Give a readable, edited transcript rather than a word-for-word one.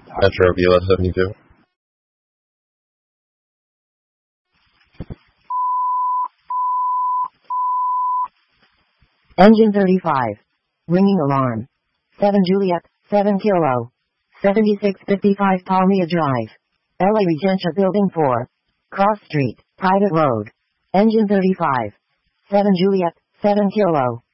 Metro Vila 72. Engine 35. Ringing alarm. 7 Juliet, 7 Kilo. 7655 Palmia Drive. LA Regentia Building 4. Cross Street, Private Road. Engine 35. 7 Juliet, 7 Kilo.